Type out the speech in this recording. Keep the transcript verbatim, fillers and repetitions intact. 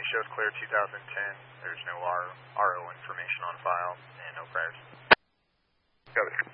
showed clear two thousand ten. There's no R O information on file and no priors. Got it.